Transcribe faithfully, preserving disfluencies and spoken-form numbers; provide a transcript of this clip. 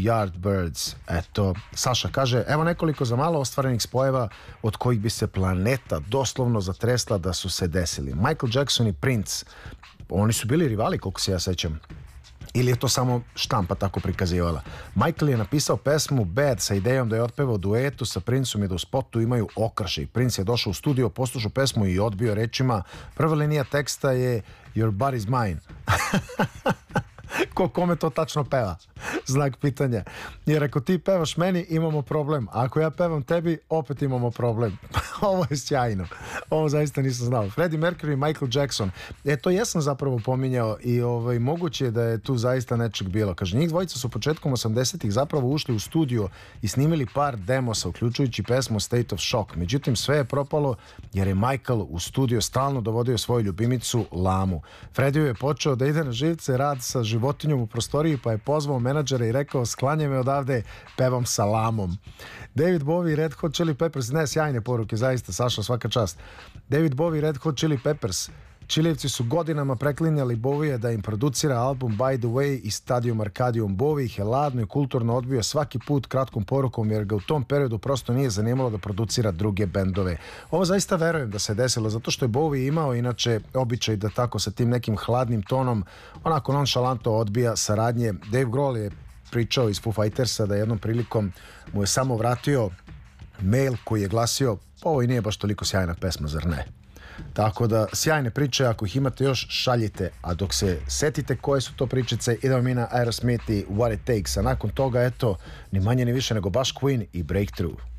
Yardbirds. Eto, Saša kaže, evo nekoliko za malo ostvarenih spojeva od kojih bi se planeta doslovno zatresla da su se desili. Michael Jackson i Prince, oni su bili rivali, koliko se ja sećam. Ili je to samo štampa tako prikazivala. Michael je napisao pesmu Bad sa idejom da je otpevao duetu sa Princom i da u spotu imaju okršaj. Prince je došao u studio, poslušao pesmu i odbio rečima. Prva linija teksta je Your body's mine. Ko kome to tačno peva? Znak pitanja. Jer ako ti pevaš meni, imamo problem. A ako ja pevam tebi, opet imamo problem. Ovo je sjajno. Ovo zaista nisam znao. Freddie Mercury i Michael Jackson. E, to jesam zapravo pominjao i ovaj, moguće je da je tu zaista nečeg bilo. Kaže, njih dvojica su početkom osamdesetih zapravo ušli u studio i snimili par demosa, uključujući pesmu State of Shock. Međutim, sve je propalo jer je Michael u studio stalno dovodio svoju ljubimicu Lamu. Freddie je počeo da ide na živce rad sa životinjom u prostoriji, pa je pozvao menadžera i rekao, sklanjaj me odavde, pevam sa Lamom. David Bowie i Red Hot Chili Peppers, ne, sjajne poruke, zaista, Saša, svaka čast. David Bowie i Red Hot Chili Peppers, Čilijevci su godinama preklinjali Bowie da im producira album By the Way i Stadium Arcadium. Bowie ih je ladno i kulturno odbio svaki put kratkom porukom jer ga u tom periodu prosto nije zanimalo da producira druge bendove. Ovo zaista verujem da se desilo zato što je Bowie imao inače običaj da tako sa tim nekim hladnim tonom onako nonšalantno odbija saradnje. Dave Grohl je pričao iz Foo Fightersa da jednom prilikom mu je samo vratio mail koji je glasio, ovo i nije baš toliko sjajna pesma, zar ne? Tako da, sjajne priče, ako ih imate još, šaljite. A dok se setite koje su to pričice, idemo mi na Aerosmith i What It Takes. A nakon toga, eto, ni manje ni više nego baš Queen i Breakthrough.